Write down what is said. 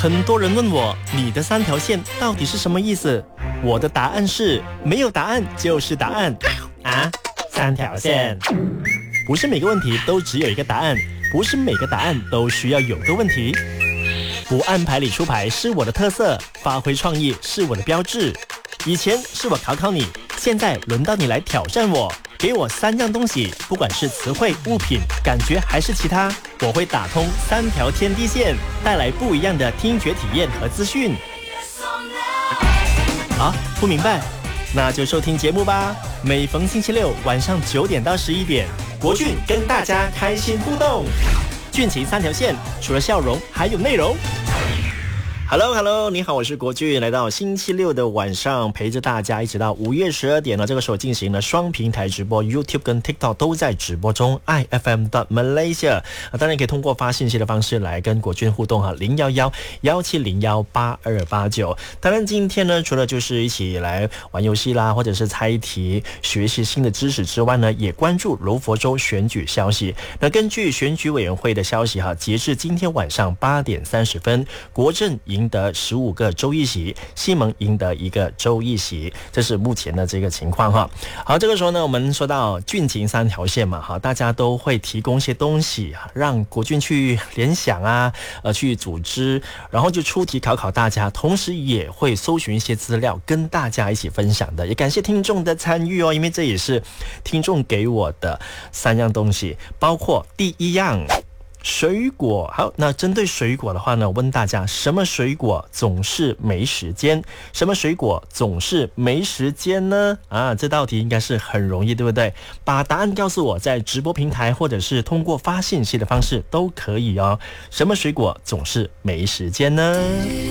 很多人问我，你的3条线到底是什么意思？我的答案是，没有答案就是答案啊，3条线。不是每个问题都只有一个答案，不是每个答案都需要有个问题。不按牌理出牌是我的特色，发挥创意是我的标志。以前是我考考你，现在轮到你来挑战我。给我3样东西，不管是词汇、物品、感觉还是其他，我会打通3条天地线，带来不一样的听觉体验和资讯。啊，不明白？那就收听节目吧。每逢星期六晚上9点到11点，国俊跟大家开心互动。俊情3条线，除了笑容还有内容。Hello， 你好，我是国俊，来到星期六的晚上，陪着大家一直到5月12点呢。这个时候进行了双平台直播 ，YouTube 跟 TikTok 都在直播中 ，IFM.Malaysia。当然可以通过发信息的方式来跟国俊互动哈，011-1701-8289。当然今天呢，除了就是一起来玩游戏啦，或者是猜题、学习新的知识之外呢，也关注柔佛州选举消息。那根据选举委员会的消息哈，截至今天晚上8点30分，国阵赢得15个州议席，西蒙赢得1个州议席，这是目前的这个情况哈。好，这个时候呢，我们说到俊情3条线嘛，哈，大家都会提供一些东西让国俊去联想啊，去组织，然后就出题考大家，同时也会搜寻一些资料跟大家一起分享的。也感谢听众的参与哦，因为这也是听众给我的3样东西，包括第1样。水果。好，那针对水果的话呢，问大家什么水果总是没时间？什么水果总是没时间呢？这道题应该是很容易，对不对？把答案告诉我，在直播平台或者是通过发信息的方式都可以哦。什么水果总是没时间呢？